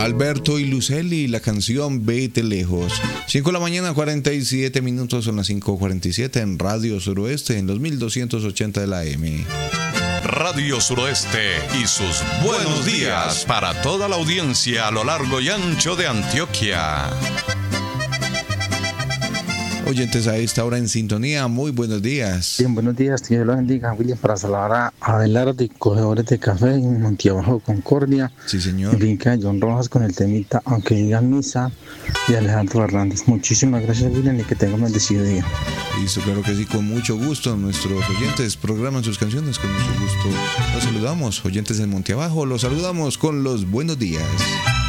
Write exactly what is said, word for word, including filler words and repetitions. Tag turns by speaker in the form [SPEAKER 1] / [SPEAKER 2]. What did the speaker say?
[SPEAKER 1] Alberto y Luceli, la canción Vete Lejos. cinco de la mañana, cuarenta y siete minutos, son las cinco cuarenta y siete en Radio Suroeste, en los mil doscientos ochenta de la A M.
[SPEAKER 2] Radio Suroeste y sus buenos días para toda la audiencia a lo largo y ancho de Antioquia.
[SPEAKER 1] Oyentes a esta hora en sintonía, muy buenos días.
[SPEAKER 3] Bien, buenos días, Dios los bendiga, William, para saludar a Abelardo y Cogedores de Café en Monteabajo, Concordia.
[SPEAKER 1] Sí, señor.
[SPEAKER 3] Brinca de John Rojas con el temita Aunque digan misa, y Alejandro Hernández. Muchísimas gracias, William, y que tenga un bendecido día.
[SPEAKER 1] Listo, claro que sí, con mucho gusto. Nuestros oyentes programan sus canciones con mucho gusto. Los saludamos, oyentes del Monteabajo, los saludamos con los buenos días.